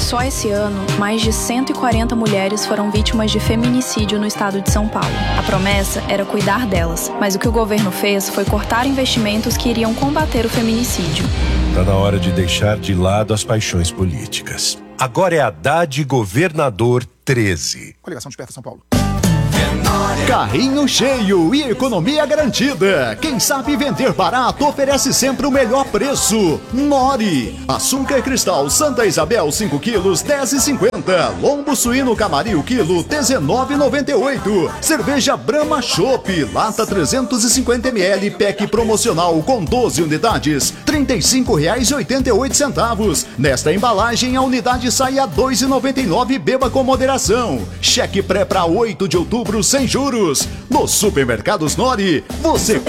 Só esse ano, mais de 140 mulheres foram vítimas de feminicídio no estado de São Paulo. A promessa era cuidar delas, mas o que o governo fez foi cortar investimentos que iriam combater o feminicídio. Tá na hora de deixar de lado as paixões políticas. Agora é Haddad Governador 13. Coligação Desperta São Paulo. Carrinho cheio e economia garantida. Quem sabe vender barato oferece sempre o melhor preço. Nori. Açúcar cristal Santa Isabel 5 quilos 10,50. Lombo suíno Camaril quilo 19,98. Cerveja Brahma Chopp lata 350 ml pack promocional com 12 unidades R$35,88. Nesta embalagem a unidade sai a R$2,99. Beba com moderação. Cheque pré para 8 de outubro sem juros. Nos supermercados Nori, você